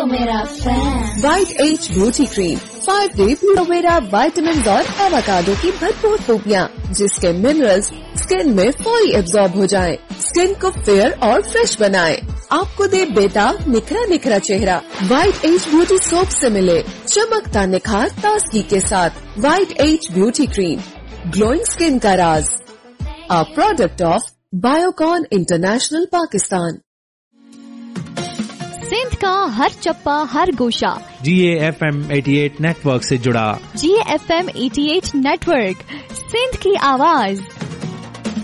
मेरा fan. White as beauty cream 5 day aloe vera, vitamin और avocado की भरपूर खूबियाँ, जिसके मिनरल्स स्किन में फौरी एब्जॉर्ब हो जाएं, स्किन को फेयर और फ्रेश बनाएं, आपको दे बेताब निखरा निखरा चेहरा। वाइट एज ब्यूटी सोप से मिले चमकता निखार ताजगी के साथ। White as beauty cream, glowing skin का राज। A product of Biocon international Pakistan. Sindh का हर चप्पा हर गोशा GAFM 88 नेटवर्क से जुड़ा। GAFM 88 नेटवर्क, सिंध की आवाज।